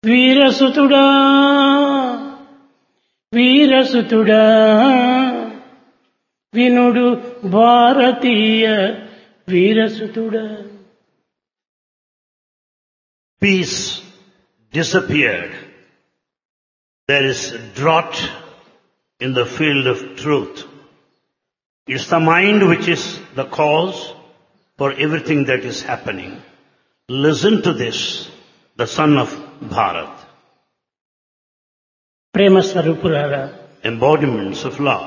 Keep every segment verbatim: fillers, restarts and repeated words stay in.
వీరసుతుడా వీరసుతుడా వినుడు భారతీయ వీరసుతుడా. Peace disappeared. There is drought in the field of truth. It's the mind which is the cause for everything that is happening. Listen to this, the son of Bharat. ప్రేమ స్వరూపులారా, Embodiments of love.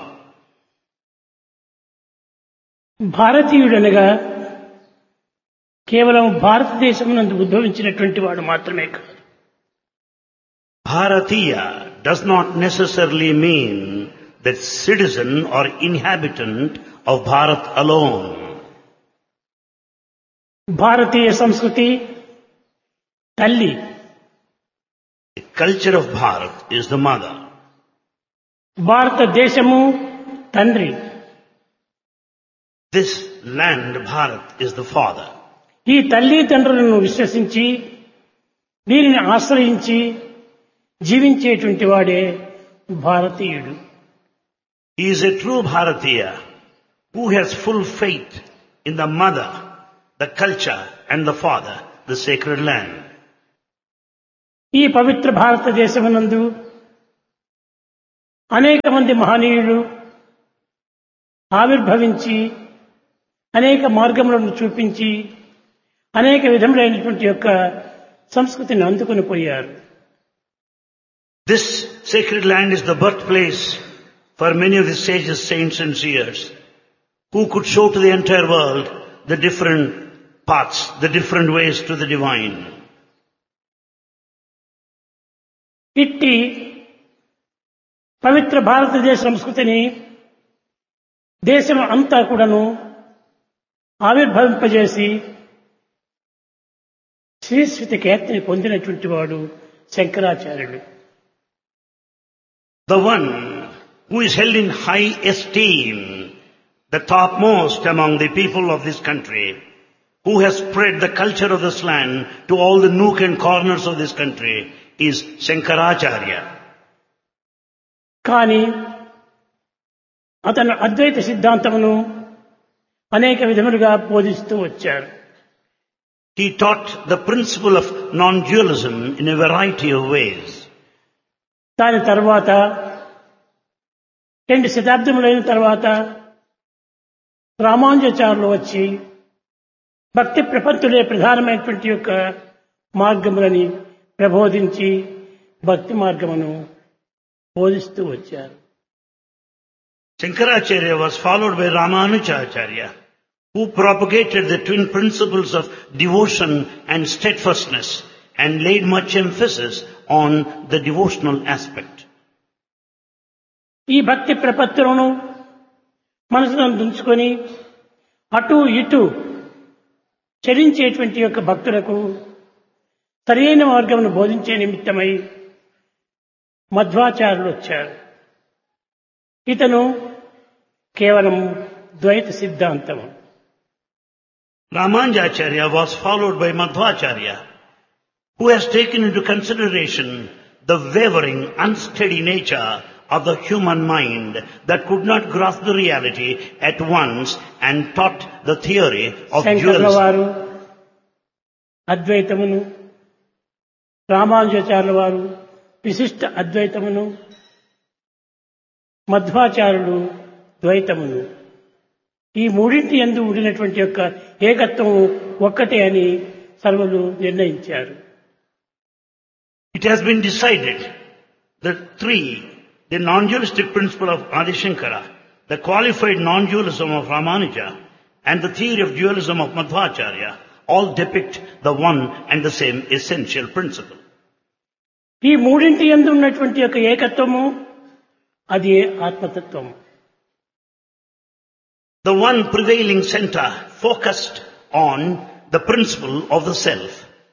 భారతీయుడనగా కేవలం భారతదేశం నందు ఉద్భవించినటువంటి వాడు మాత్రమే కాదు. Bharatiya does not necessarily mean that citizen or inhabitant of Bharat alone. భారతీయ సంస్కృతి తల్లి, The culture of Bharat is the mother. భారతదేశము తండ్రి. This land, Bharat, is the father. ఈ తల్లి తండ్రులను విశ్వసించి దీనిని ఆశ్రయించి జీవించేటువంటి వాడే భారతీయుడు. He is a true Bharatiya who has full faith in the mother, the culture and the father, the sacred land. ఈ పవిత్ర భారతదేశమునందు అనేక మంది మహనీయులు ఆవిర్భవించి అనేక మార్గములను చూపించి అనేక విధములైనటువంటి యొక్క సంస్కృతిని అందుకొని పోయారు. This sacred land is the birthplace for many of the sages, saints and seers who could show to the entire world the different paths, the different ways to the divine. ఇట్టి పవిత్ర భారతదేశ సంస్కృతిని దేశం అంతా కూడాను ఆవిర్భవింపజేసి శ్రీశ్రుతి కీర్తిని పొందినటువంటి వాడు శంకరాచార్యుడు. The one who is held in high esteem, the topmost among the people of this country, who has spread the culture of this land to all the nook and corners of this country, is Shankaracharya. కానీ అతను అద్వైత సిద్ధాంతమును అనేక విధములుగా బోధిస్తూ వచ్చారు. He taught the principle of non-dualism in a variety of ways. దాని తర్వాత రెండు శతాబ్దములైన తర్వాత రామానుజాచార్యులు వచ్చి భక్తి ప్రపత్తులే ప్రధానమైనటువంటి యొక్క మార్గములని ప్రబోధించి భక్తి మార్గమును బోధిస్తూ వచ్చారు. Shankaracharya was followed by Ramanujacharya, who propagated the twin principles of devotion and steadfastness and laid much emphasis on the devotional aspect. ఈ భక్తి ప్రపత్తులను మనసులో ఉంచుకొని అటు ఇటు చరించేటువంటి యొక్క భక్తులకు సరైన మార్గమును బోధించే నిమిత్తమై మధ్వాచార్యులు వచ్చారు. ఇతను కేవలం ద్వైత సిద్ధాంతం. Ramanujacharya was followed by Madhvacharya, who has taken into consideration the wavering, unsteady nature of the human mind that could not grasp the reality at once and taught the theory of శంకరుల dualism. వారు అద్వైతమును, రామానుజాచార్యుల వారు విశిష్ట అద్వైతమును, మధ్వాచార్యులు ద్వైతమును, ఈ మూడింటి యందు ఉండినటువంటి యొక్క ఏకత్వం ఒక్కటే అని సర్వులు నిర్ణయించారు. It has been decided that three, the non-dualistic principle of Adi Shankara, the qualified non-dualism of Ramanuja, and the theory of dualism of Madhvacharya, all depict the one and the same essential principle. ఈ మూడింటి యందు ఉన్నటువంటి యొక్క ఏకత్వము అది ఆత్మతత్వము. The one prevailing center focused on the principle of the self.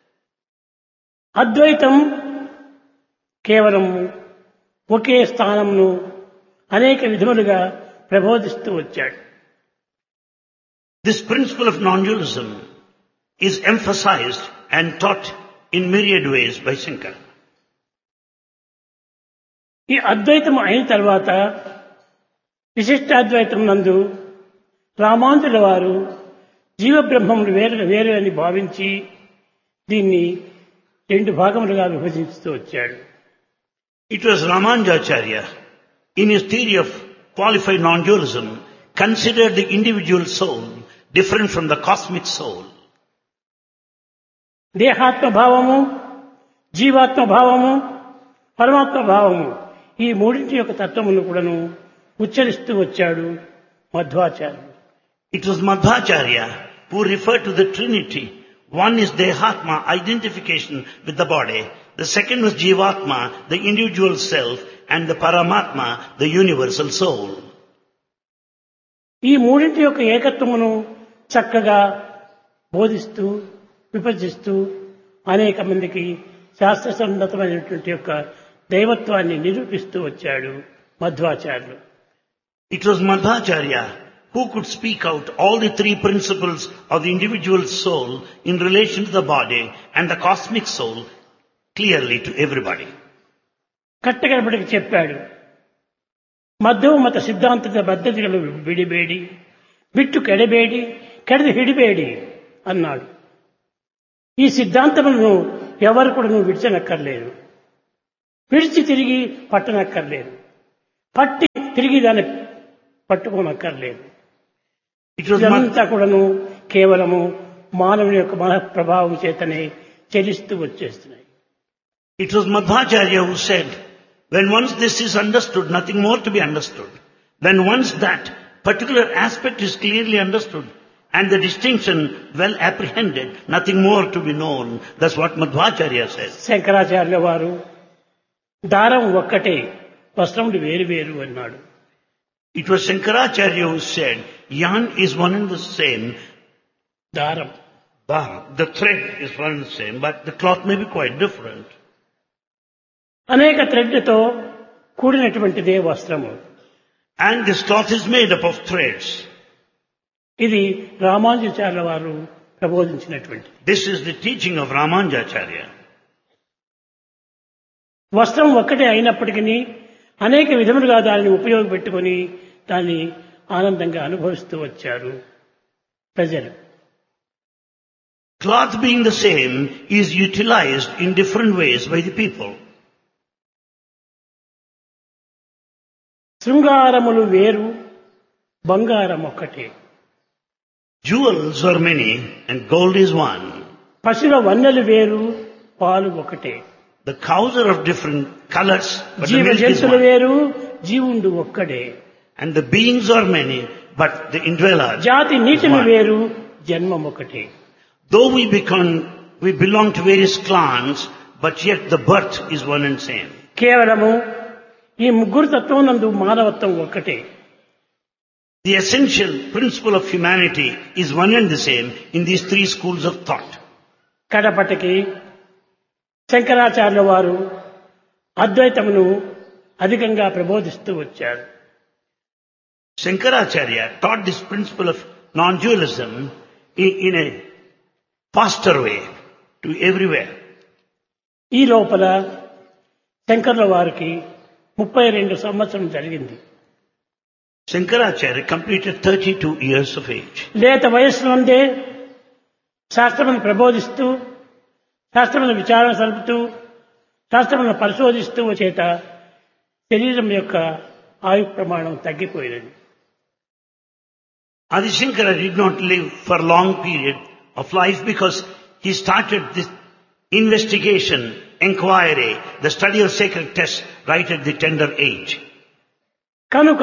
అద్వైతం కేవలం ఒకే స్థానంను అనేక విధములుగా ప్రబోధిస్తూ వచ్చాడు. This principle of non-dualism is emphasized and taught in myriad ways by Shankara. ఈ అద్వైతం అయిన తర్వాత విశిష్టాద్వైతం నందు రామానుజుల వారు జీవబ్రహ్మములు వేరు వేరు అని భావించి దీన్ని రెండు భాగములుగా విభజిస్తూ వచ్చాడు. It was Ramanujacharya, in his theory of qualified non-dualism, considered the individual soul different from the cosmic soul. దేహాత్మ భావము, జీవాత్మ భావము, పరమాత్మ భావము ఈ మూడింటి యొక్క తత్వమును కూడాను ఉచ్చరిస్తూ వచ్చాడు మధ్వాచార్యుడు. It was Madhvacharya who referred to the Trinity. One is Dehatma, identification with the body. The second was Jivatma, the individual self, and the Paramatma, the universal soul. ఈ మూడింటి యొక్క ఏకత్వమును చక్కగా బోధిస్తూ విభజిస్తూ అనేక మందికి శాస్త్ర సమ్మతమైనటువంటి యొక్క దైవత్వాన్ని నిరూపిస్తూ వచ్చాడు మధ్వాచార్యులు. It was Madhvacharya who could speak out all the three principles of the individual soul in relation to the body and the cosmic soul clearly to everybody. కట్టగడపటికి చెప్పాడు. మధ్వ మత సిద్ధాంతದ పద్ధతిಗಳು విడిಬೇಡಿ, ಬಿಟ್ಟು ಕೆಡಬೇಡಿ, ಕೆಡದು ಹಿಡಿಬೇಡಿ అన్నాడు. ఈ సిద్ధాంతములను ఎవరు కూడా నువ్వు విడిచనక్కర్లేదు, విడిచి తిరిగి పట్టనక్కర్లేదు, పట్టి తిరిగి దాన్ని పట్టుకోనక్కర్లేదు. ఇదంతా కూడాను కేవలము మానవుని యొక్క మన ప్రభావం చేతనే చెలిస్తూ వచ్చేస్తున్నాయి. It was Madhvacharya who said, when once this is understood, nothing more to be understood. When once that particular aspect is clearly understood and the distinction well apprehended, nothing more to be known. That's what Madhvacharya says. శంకరాచార్యుల వారు దారం ఒక్కటే, వస్త్రములు వేరు వేరు అన్నాడు. It was Shankaracharya who said, yarn is one and the same. దారం, The thread is one and the same, but the cloth may be quite different. అనేక థ్రెడ్లతో కూడినటువంటిదే వస్త్రము. And this cloth is made up of threads. ఇది రామానుజాచార్యుల వారు ప్రబోధించినటువంటిది. This is the teaching of Ramanujacharya. వస్త్రం ఒక్కటే అయినప్పటికీ అనేక విధములుగా దానిని ఉపయోగపెట్టుకొని దాన్ని ఆనందంగా అనుభవిస్తూ వచ్చారు ప్రజలు. Cloth being the same is utilized in different ways by the people. శృంగారములు వేరు, బంగారం ఒక్కటే. Jewels are many and gold is one. పశువుల వన్నెలు వేరు, పాలు ఒకటే. The cows are of different colors, but the జీవ milk is జంతువులు one. వేరు, జీవుండు ఒక్కడే. And the beings are many, but the indweller జాతి is నీతిని one. వేరు, జన్మం ఒకటే. Though we become, we belong to various clans, but yet the birth is one and same. కేవలము ఈ ముగ్గురు తత్వం నందు మానవత్వం ఒక్కటే. The essential principle of humanity is one and the same in these three schools of thought. కడపటికి శంకరాచార్యుల వారు అద్వైతమును అధికంగా ప్రబోధిస్తూ వచ్చారు. Shankaracharya taught this principle of non-dualism in, in a faster way to everywhere. ఈ లోపల శంకర్ల వారికి ముప్పై రెండు సంవత్సరం జరిగింది. Shankaracharya completed thirty-two years of age. లేత వయస్సు నుండే శాస్త్రమును ప్రబోధిస్తూ, శాస్త్రమును విచారణ సలుపుతూ, శాస్త్రమును పరిశోధిస్తూ చేత శరీరం యొక్క ఆయు ప్రమాణం తగ్గిపోయినది. Adi Shankara did not live for a long period of life because he started this investigation, inquiry, the study of sacred texts right at the tender age. కనుక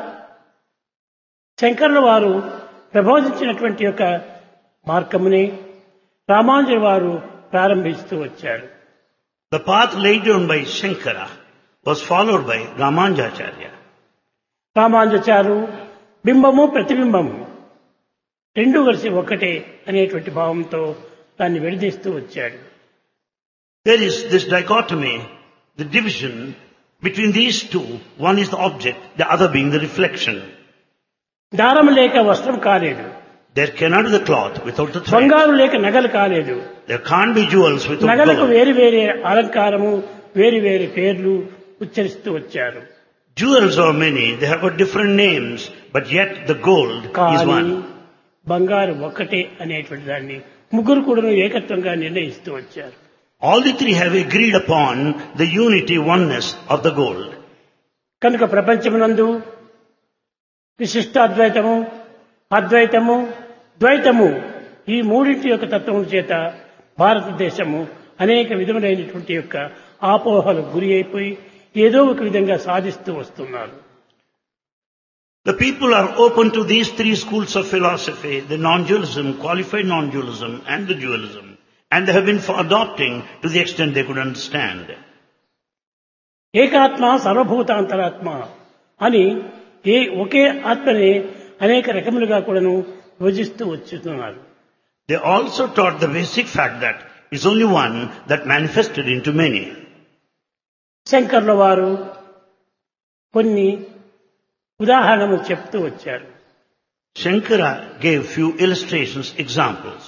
శంకరుల వారు ప్రబోధించినటువంటి యొక్క మార్గముని రామానుజుల వారు ప్రారంభిస్తూ వచ్చారు. The path laid down by Shankara was followed by Ramanujacharya. రామానుజాచారు బింబము ప్రతిబింబము రెండు కలిసి ఒకటే అనేటువంటి భావంతో దాన్ని విడదీస్తూ వచ్చాడు. There is this dichotomy, the division between these two. One is the object, the other being the reflection. దారం లేక వస్త్రం కాలేదు, There cannot be the cloth without the thread. బంగారు లేక నగలు కాలేదు, There can't be jewels without నగలకు gold. వేరు వేరే అలంకారము, వేరు వేరు పేర్లు, ఉచ్చరిస్తూ వచ్చారు. Jewels are many, they have got different names, but yet the gold is కానీ one. బంగారు ఒక్కటే అనేటువంటి దాన్ని ముగ్గురు కూడా ఏకత్వంగా నిర్ణయిస్తూ వచ్చారు. All the three have agreed upon the unity, oneness of the gold. కనుక ప్రపంచమునందు విశిష్టాద్వైతము, అద్వైతము, ద్వైతము ఈ మూడింటి యొక్క తత్వము చేత భారతదేశము అనేక విధములైనటువంటి యొక్క ఆపోహలకు గురి అయిపోయి ఏదో ఒక విధంగా సాధిస్తూ వస్తున్నారు. The people are open to these three schools of philosophy, the non-dualism, qualified non-dualism and the dualism, and they have been adopting to the extent they could understand. ఏకాత్మ సర్వభూతాంతరాత్మ అని ఏ ఒకే ఆత్మని అనేక రకములుగా కూడాను విభజిస్తూ వచ్చుతున్నారు. They also taught the basic fact that is only one that manifested into many. శంకర్ల వారు కొన్ని ఉదాహరణలు చెప్తూ వచ్చారు. Shankara gave few illustrations, examples.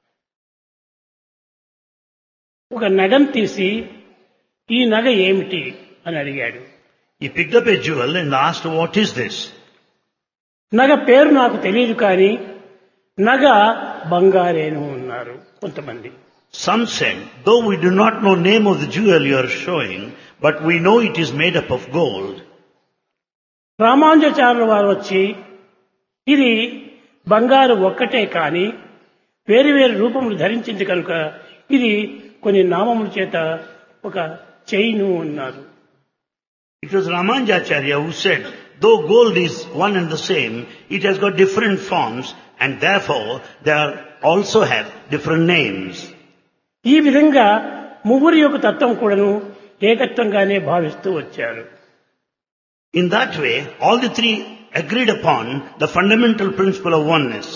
ఒక నగం తీసి ఈ నగ ఏమిటి అని అడిగాడు. He picked up a jewel and asked, what is this? నగ పేరు నాకు తెలియదు కానీ నగ బంగారేను అన్నారు కొంతమంది. Some said, though we do not know name of the jewel you are showing, but we know it is made up of gold. రామానుజాచార్యుల వారు వచ్చి ఇది బంగారు ఒక్కటే కానీ వేరు వేరు రూపములు ధరించింది కనుక ఇది కొన్ని నామముల చేత ఒక చైను అన్నారు. It was Ramanujacharya who said, though gold is one and the same, it has got different forms and therefore they are also have different names. ఈ విధంగా ముగ్గురి యొక్క తత్వం కూడాను ఏకత్వంగానే భావిస్తూ వచ్చారు. In that way, all the three agreed upon the fundamental principle of oneness.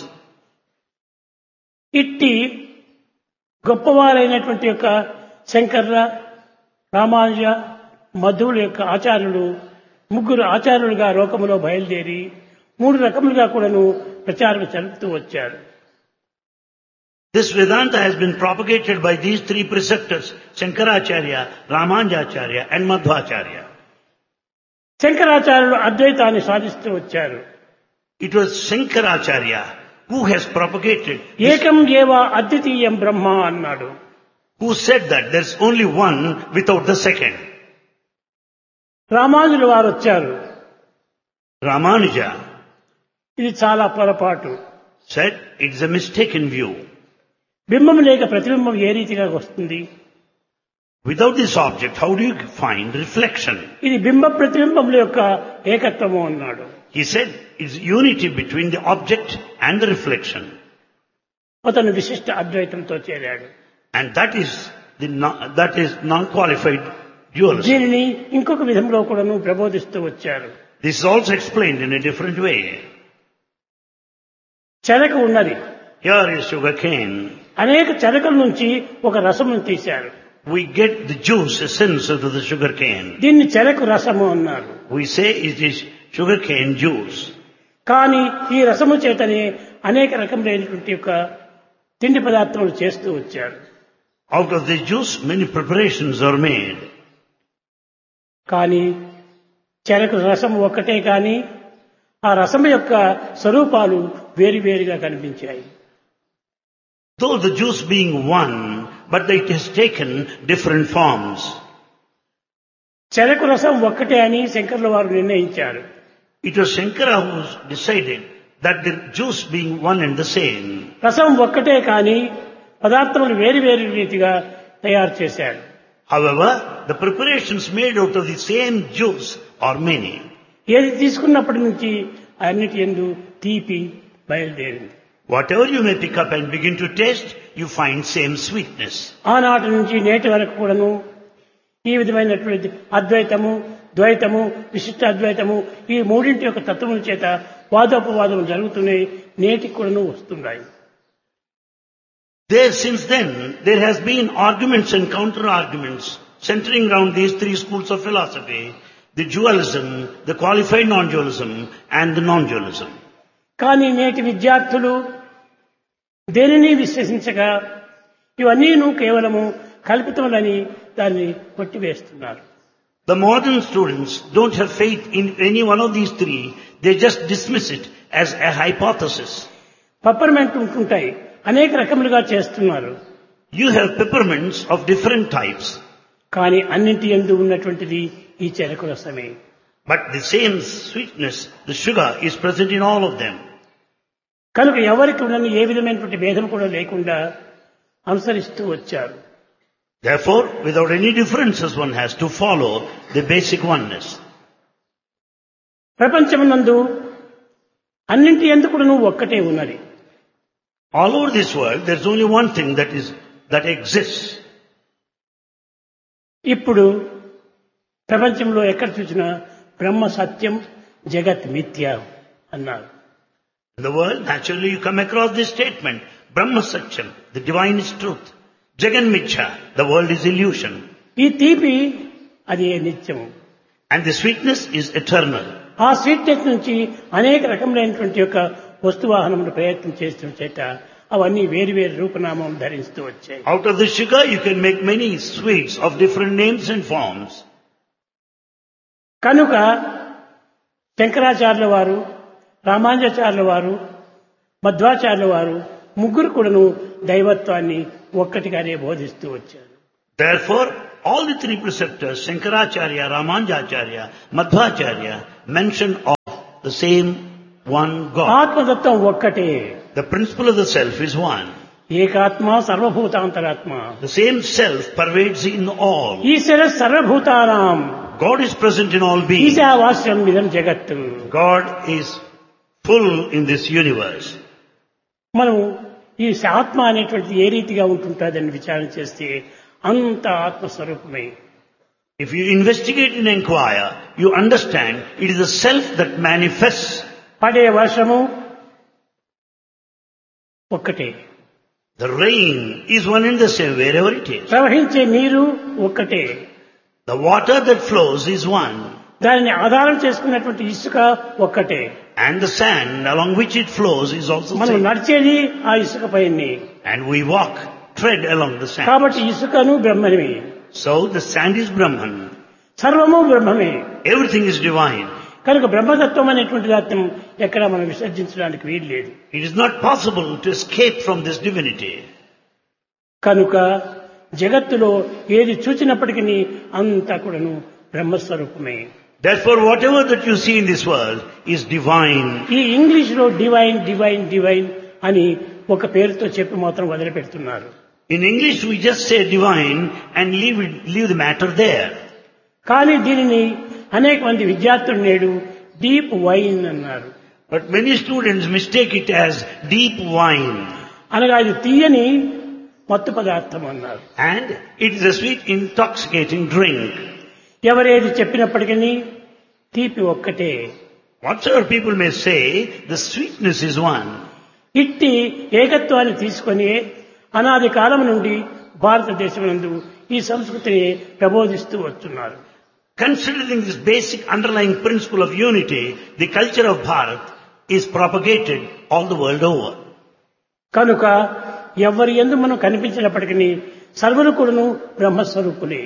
ఇట్టి గొప్పవారైనటువంటి యొక్క శంకర, రామానుజ, మధ్వుల యొక్క ఆచార్యులు ముగ్గురు ఆచార్యులుగా లోకములో బయలుదేరి మూడు రకములుగా కూడాను ప్రచారం జరుపుతూ వచ్చారు. This Vedanta has been propagated by these three preceptors, Shankaracharya, Ramanujacharya and Madhvacharya. శంకరాచార్యులు అద్వైతాన్ని సాధిస్తూ వచ్చారు. It was Shankaracharya who has propagated this, ఏకం ఏవ అద్వితీయం బ్రహ్మ అన్నాడు. who said that there's only one without the second. రామానుజుల వారు వచ్చారు. Ramanuja ఇది చాలా పొరపాటు. said it's a mistaken view. బింబం లేక ప్రతిబింబం ఏ రీతిగా వస్తుంది? Without this object, how do you find reflection? ఇది బింబ ప్రతిబింబముల యొక్క ఏకత్వము అన్నాడు. He said it's unity between the object and the reflection. అతను విశిష్ట అద్వైతంతో చేరాడు. And that is the non, that is non-qualified dualism. దీనిని ఇంకొక విధంలో కూడాను ప్రబోధిస్తూ వచ్చారు. This is also explained in a different way. చెరకు ఉన్నది. Here is sugar cane. అనేక చెరకల నుంచి ఒక రసమును తీశారు. We get the juice, essence of the sugar cane. దీన్ని చెరకు రసము అన్నారు. We say it is sugar cane juice. కానీ ఈ రసము చేతనే అనేక రకములైనటువంటి యొక్క తిండి పదార్థాలు చేస్తూ వచ్చారు. Out of this juice, many preparations are made. కానీ చెరకు రసం ఒక్కటే కానీ ఆ రసం యొక్క స్వరూపాలు వేరువేరుగా కనిపించాయి. Though the juice being one, but it has taken different forms. చెరకు రసం ఒక్కటే అని శంకర్ల వారు నిర్ణయించారు. It was Shankara who decided that the juice being one and the same. రసం ఒక్కటే కానీ పదార్థములు వేరు వేరు రీతిగా తయారు చేశారు. However, the preparations made out of the same juice are many. ఏది తీసుకున్నప్పటి నుంచి అన్నిటి యందు తీపి బయలుదేరింది. Whatever you may pick up and begin to taste, you find same sweetness. ఆనాటి నుంచి నేటి వరకు కూడాను ఈ విధమైనటువంటి అద్వైతము, ద్వైతము, విశిష్ట అద్వైతము ఈ మూడింటి యొక్క తత్వముల చేత వాదోపవాదములు జరుగుతున్నాయి. నేటికి కూడాను వస్తున్నాయి. There, since then, there has been arguments and counter-arguments centering around these three schools of philosophy, the dualism, the qualified non-dualism, and the non-dualism. కానీ నేటి విద్యార్థులు దేనిని విశ్వసించగా ఇవన్నీను కేవలము కల్పితములని దాన్ని కొట్టివేస్తున్నారు. The modern students don't have faith in any one of these three. They just dismiss it as a hypothesis. Peppermint ఉంటుంటాయి, అనేక రకములుగా చేస్తున్నారు. You have peppermints of different types. కానీ అన్నింటి యందు ఉన్నటువంటిది ఈ చెరకు రసమే. But the same sweetness, the sugar, is present in all of them. కనుక ఎవరికి ఉన్న ఏ విధమైనటువంటి భేదం కూడా లేకుండా అనుసరిస్తూ వచ్చారు. Therefore, without any differences, one has to follow the basic oneness. ప్రపంచమునందు అన్నింటి యందు కూడా నువ్వు ఒక్కటే ఉన్నది. All over this world, there is only one thing that is that exists. ఇప్పుడు ప్రపంచంలో ఎక్కడ చూసినా బ్రహ్మ సత్యం, జగత్ మిథ్య అన్నారు. In the world, naturally you come across this statement, Brahma Satyam, the divine is truth. Jagan Mithya, the world is illusion. ఈ తీపి అది నిత్యము. And the sweetness is eternal. ఆ స్వీట్నెస్ నుంచి అనేక రకములైనటువంటి యొక్క వస్తువాహనములు ప్రయత్నం చేస్తూ చేత అవన్నీ వేరు వేరు రూపనామం ధరిస్తూ వచ్చాయి. Out of the sugar you can make many sweets of different names and forms. కనుక శంకరాచార్యుల వారు, రామానుజాచార్యుల వారు, మధ్వాచార్యుల వారు ముగ్గురు కూడాను దైవత్వాన్ని ఒక్కటిగానే బోధిస్తూ వచ్చారు. Therefore, all the three preceptors, Shankaracharya, Ramanujacharya, Madhvacharya, mention of the same one God. ఆత్మతత్వం ఒక్కటే. The principle of the self is one. ఏకాత్మ సర్వభూతాంతరాత్మ. The same self pervades in all. ఈశ్వర సర్వభూతానాం. God is present in all beings. ఈశావాస్యం ఇదం జగత్తు. God is full in this universe. మనం ఈ ఆత్మ అనేటువంటిది ఏ రీతిగా ఉంటుంటుందని విచారణ చేస్తే అంత ఆత్మస్వరూపమే. If you investigate and inquire, you understand it is the self that manifests. పడే వర్షము ఒక్కటే. The rain is one and the same wherever it is. ప్రవహించే నీరు ఒక్కటే. The water that flows is one. దానిని ఆధారం చేసుకున్నటువంటి ఇసుక ఒక్కటే. And the sand along which it flows is also మనం same. నడిచేది ఆ ఇసుక పైనే. And we walk, tread along the sand. కాబట్టి ఇసుకను బ్రహ్మమే. So the sand is Brahman. సర్వము బ్రహ్మమే. Everything is divine. కనుక బ్రహ్మతత్వం అనేటువంటి దాన్ని ఎక్కడ మనం విసర్జించడానికి వీలు లేదు. It is not possible to escape from this divinity. కనుక జగత్తులో ఏది చూచినప్పటికీ అంతా కూడాను బ్రహ్మస్వరూపమే. Therefore, whatever that you see in this world is divine. ఈ ఇంగ్లీష్ లో డివైన్ డివైన్ డివైన్ అని ఒక పేరుతో చెప్పి మాత్రం వదిలిపెడుతున్నారు. In English, we just say divine and leave it, leave the matter there. కానీ దీనిని అనేక మంది విద్యార్థులు నేడు డీప్ వైన్ అన్నారు. But many students mistake it as deep wine. అనగా ఇది తీయని మత్తు పదార్థం అన్నారు. And it is a sweet, intoxicating drink. ఎవరేది చెప్పినప్పటికీ తీపి ఒక్కటే. Whatsoever people may say, the sweetness is one. ఇట్టి ఏకత్వాన్ని తీసుకొని అనాది కాలం నుండి భారతదేశం నందు ఈ సంస్కృతిని ప్రబోధిస్తూ వస్తున్నారు. Considering this basic underlying principle of unity, the culture of Bharat is propagated all the world over. కనుక ఎవరి యందు మనం కనిపించినప్పటికీ సర్వులు కూడాను బ్రహ్మస్వరూపులే.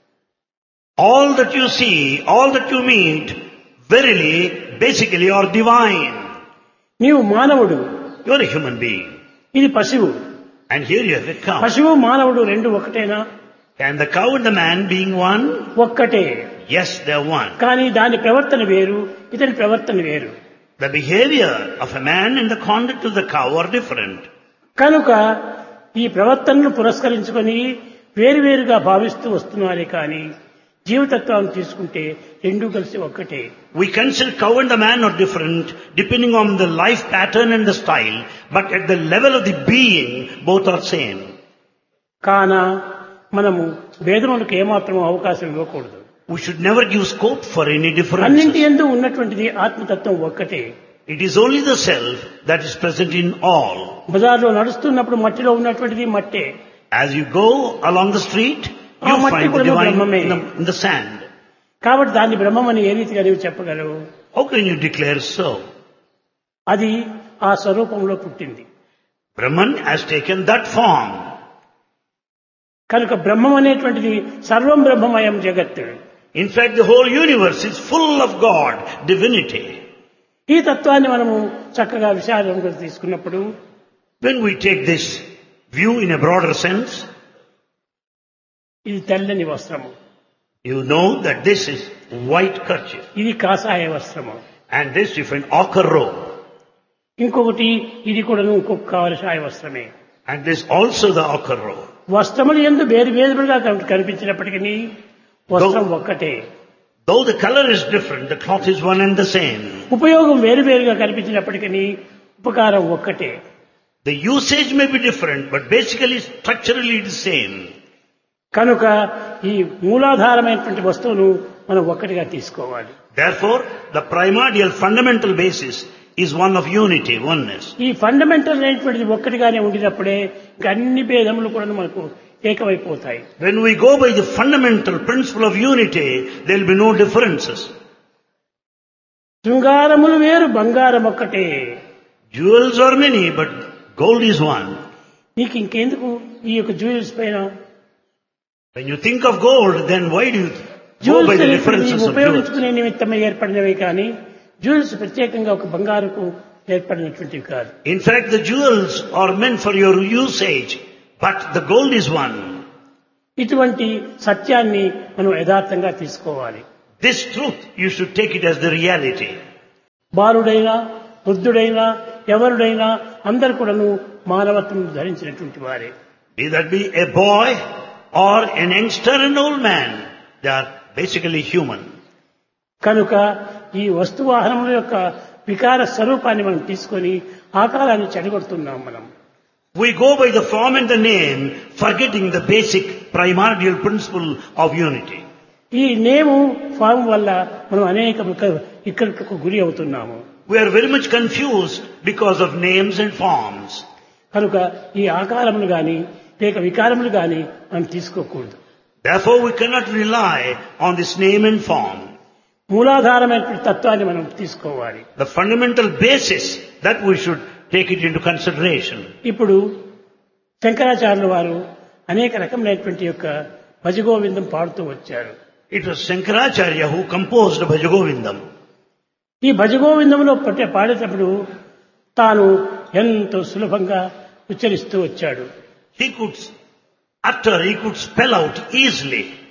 All that you see, all that you meet, verily, basically are divine. నీవు మానవుడు, You are a human being. ఇది పశువు. And here you have a cow. పశువు మానవుడు రెండు ఒకటేనా? And the cow and the man being one? ఒక్కటే. Yes, they are one. కానీ దాని ప్రవర్తన వేరు, ఇతని ప్రవర్తన వేరు. The behavior of a man and the conduct of the cow are different. కనుక ఈ ప్రవర్తనను పురస్కరించుకొని వేరువేరుగా భావిస్తూ వస్తున్నారే కానీ జీవతత్వాన్ని తీసుకుంటే రెండూ కలిసి ఒక్కటే. We consider cow and the man are different depending on the life pattern and the style, but at the level of the being, both are same. కాన మనము భేదములకు ఏమాత్రం అవకాశం ఇవ్వకూడదు. We should never give scope for any అన్నింటి differences. యందు ఉన్నటువంటిది ఆత్మతత్వం ఒక్కటే. It is only the self that is present in all. బజార్లో నడుస్తున్నప్పుడు మట్టిలో ఉన్నటువంటిది మట్టే. As you go along the street, you ఆ మట్టి find the కూడా divine బ్రహ్మమే. in the, in the sand. కాబట్టి దాన్ని బ్రహ్మమని ఏ రీతిగా నీవు చెప్పగలవు? How can you declare so? అది ఆ స్వరూపంలో పుట్టింది. Brahman has taken that form. కనుక బ్రహ్మం అనేటువంటిది సర్వం బ్రహ్మమయం జగత్. In fact, the whole universe is full of God, divinity. ఈ తత్వాన్ని మనము చక్కగా విశాలంగా తీసుకున్నప్పుడు, When we take this view in a broader sense, ఇది తెల్లని వస్త్రము, you know that this is white kerchief ఇది కాషాయ వస్త్రము, and this different ochre robe, ఇంకొకటి ఇది కూడాను ఇంకొక కాషాయ వస్త్రమే. and this also the ochre robe. వస్త్రములు ఎందు వేరు వేరుగా కనిపించినప్పటికీ వస్త్రం ఒక్కటే. Though the color is different, the cloth is one and the same. ఉపయోగం వేరు వేరుగా కనిపించినప్పటికీ ఉపకారం ఒక్కటే. The usage may be different, but basically structurally the same. కనుక ఈ మూలాధారమైనటువంటి వస్తువును మనం ఒక్కటిగా తీసుకోవాలి. Therefore, the primordial fundamental basis is one of unity, oneness. ఈ ఫండమెంటల్ అయినటువంటిది ఒక్కటిగానే ఉండినప్పుడే ఇంకా అన్ని భేదములు కూడా మనకు ఏకమైపోతాయి. When we go by the fundamental principle of unity, there will be no differences. శృంగారములు వేరు, బంగారం ఒక్కటే. Jewels are many, but gold is one. నీకు ఇంకెందుకు ఈ యొక్క జ్యువెల్స్ పైన? When you think of gold, then why do you go jewels by the అనేటువంటివి differences of jewels? ఉపయోగించుకునే నిమిత్తమై ఏర్పడినవి కానీ జ్యువెల్స్ ప్రత్యేకంగా ఒక బంగారుకు ఏర్పడినటువంటివి కాదు. In fact, the jewels are meant for your usage, but the gold is one. ఇటువంటి సత్యాన్ని మనం యథార్థంగా తీసుకోవాలి. This truth, you should take it as the reality. బాలుడైనా వృద్ధుడైనా ఎవరుడైనా అందరు కూడాను మానవత్వం ధరించినటువంటి వారే. Be that be a boy or an youngster and old man, they are basically human. కనుక ఈ వస్తువాహనముల యొక్క వికార స్వరూపాన్ని మనం తీసుకొని ఆకారాన్ని చెడగొడుతున్నాం మనం. We go by the form and the name, forgetting the basic primordial principle of unity. ఈ నేము ఫామ్ వల్ల మనం అనేక ఇక్కడికి గురి అవుతున్నాము. We are very much confused because of names and forms. కనుక ఈ ఆకారములు గాని లేక వికారములు గాని మనం తీసుకోకూడదు. Therefore, we cannot rely on this name and form. మూలాధారమైన తత్వాన్ని మనం తీసుకోవాలి. The fundamental basis that we should take it into consideration. ఇప్పుడు శంకరాచార్యుల వారు అనేక రకమైనటువంటి యొక్క భజగోవిందం పాడుతూ వచ్చారు. It was Shankaracharya who composed Bhajagovindam. ఈ భజగోవిందంలో పట్టే పాడేటప్పుడు తాను ఎంతో సులభంగా ఉచ్చరిస్తూ వచ్చాడు. He could utter, he could spell out easily